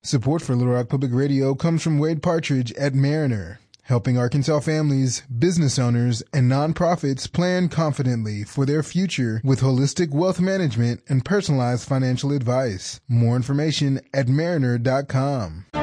Support for Little Rock Public Radio comes from Wade Partridge at Mariner, helping Arkansas families, business owners, and nonprofits plan confidently for their future with holistic wealth management and personalized financial advice. More information at mariner.com.